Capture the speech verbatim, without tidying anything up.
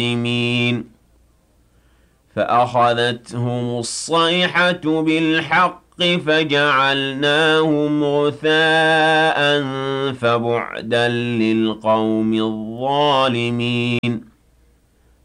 الظالمين فأخذتهم الصيحة بالحق فجعلناهم غثاء فبعدا للقوم الظالمين